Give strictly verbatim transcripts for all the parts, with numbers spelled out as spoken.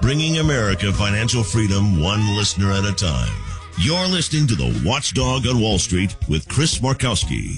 bringing America financial freedom one listener at a time. You're listening to The Watchdog on Wall Street with Chris Markowski.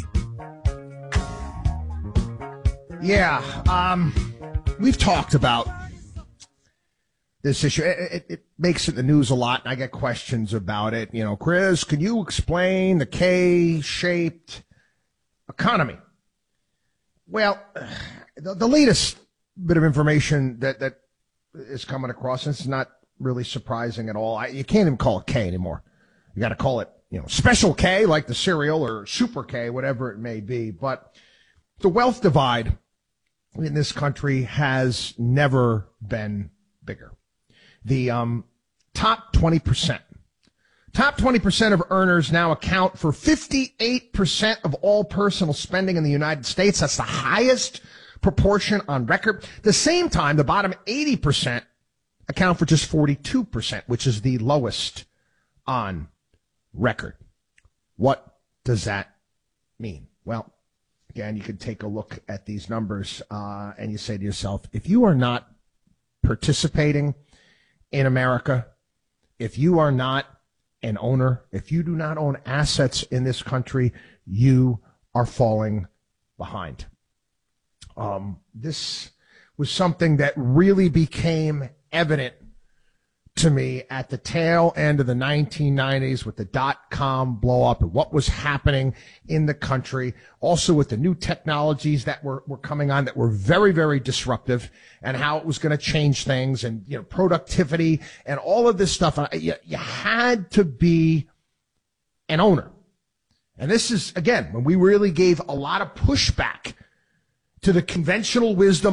Yeah, um, we've talked about this issue. It, it, it makes it the news a lot, and I get questions about it. You know, Chris, can you explain the K-shaped economy? Well, the, the latest bit of information that, that is coming across, and it's not really surprising at all. I, you can't even call it K anymore. You got to call it, you know, Special K, like the cereal, or Super K, whatever it may be. But the wealth divide in this country has never been bigger. The um, top twenty percent. Top twenty percent of earners now account for fifty-eight percent of all personal spending in the United States. That's the highest proportion on record. At the same time, the bottom eighty percent account for just forty-two percent, which is the lowest on record. What does that mean? Well, again, you can take a look at these numbers uh, and you say to yourself, if you are not participating in America, if you are not an owner, if you do not own assets in this country, you are falling behind. Um, this was something that really became evident to me at the tail end of the nineteen nineties with the dot-com blow-up and what was happening in the country. Also with the new technologies that were, were coming on that were very, very disruptive, and how it was going to change things, and, you know, productivity and all of this stuff. You, you had to be an owner. And this is, again, when we really gave a lot of pushback to the conventional wisdom